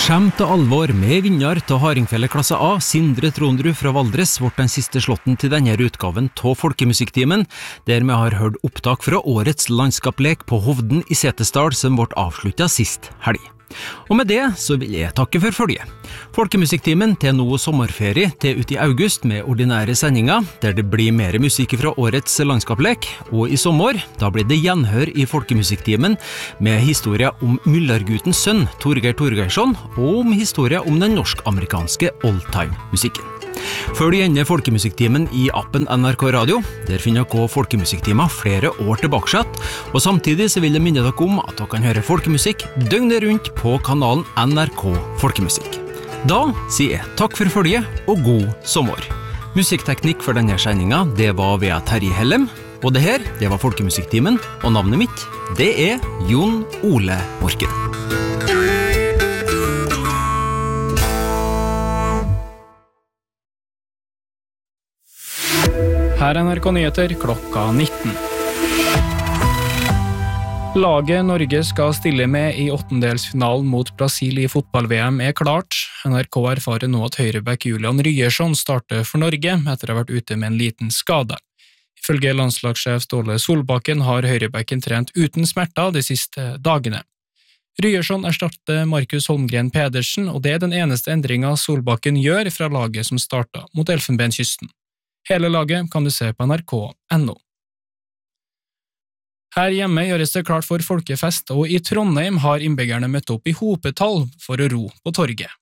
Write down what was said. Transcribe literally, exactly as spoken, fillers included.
Skjemt til alvor med vinner til Hardingfele klasse A, Sindre Trondrud fra Valdres, ble den siste slotten til denne utgaven av Folkemusikktimen, der vi har hørt opptak fra årets landskapslek på Hovden i Setesdal som ble avsluttet sist helg. Og med det så vil jeg takke for følget. Folkemusikktimen til nå sommerferie til ut i august med ordinære sendinger, der det blir mer musikk fra årets landskapslek, og i sommer, da blir det gjenhør i Folkemusikktimen med historier om Myllarguttens sønn, Torgeir Torgeirsson, og om historier om den norsk-amerikanske oldtime-musikken. Følg gjerne Folkemusikktimen i appen N R K Radio, der finner dere Folkemusikktimer flere år tilbake, og samtidig så vil jeg minne dere om at dere kan høre folkemusikk døgnet rundt på kanalen N R K Folkemusikk. Da sier jeg takk for følget og god sommer. Musikkteknikk for denne sendingen, det var via Terje Hellem, og det her, det var Folkemusikktimen, og navnet mitt, det er Jon Ole Morken. Her er N R K Nyheter klokka nitten. Laget Norge skal stille med i åttendelsfinalen mot Brasil i fotball-V M er klart. N R K erfarer nå at høyreback Julian Ryerson starter for Norge etter å ha vært ute med en liten skade. Ifølge landslagssjef Ståle Solbakken har høyrebacken trent uten smerter de siste dagene. Ryerson erstatter Markus Holmgren Pedersen, og det er den eneste endringen Solbakken gjør fra laget som startet mot Elfenbenskysten. Hele laget kan du se på N R K punktum N O. Her hjemme gjøres det klart for folkefest, og i Trondheim har innbyggerne møtt opp i hopetall for å ro på torget.